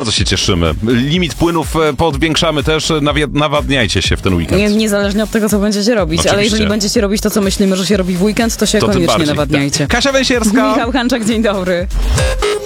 Bardzo się cieszymy. Limit płynów podwiększamy też. Nawadniajcie się w ten weekend. Niezależnie od tego, co będziecie robić. Oczywiście. Ale jeżeli będziecie robić to, co myślimy, że się robi w weekend, to się To tym koniecznie bardziej. nawadniajcie. Kasia Węsierska. Michał Hanczak, dzień dobry.